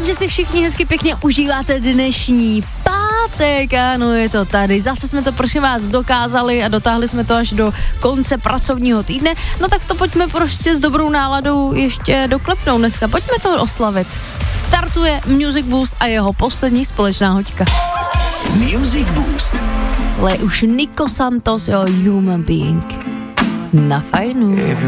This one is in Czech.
že si všichni hezky pěkně užíváte dnešní pátek, ano, je to tady. Zase jsme to, prosím vás, dokázali a dotáhli jsme to až do konce pracovního týdne. No tak to pojďme prostě s dobrou náladou ještě doklepnout dneska. Pojďme to oslavit. Startuje Music Boost a jeho poslední společná hoďka. Music Boost. Ale už Nico Santos, jo, Human Being. Na fajnu.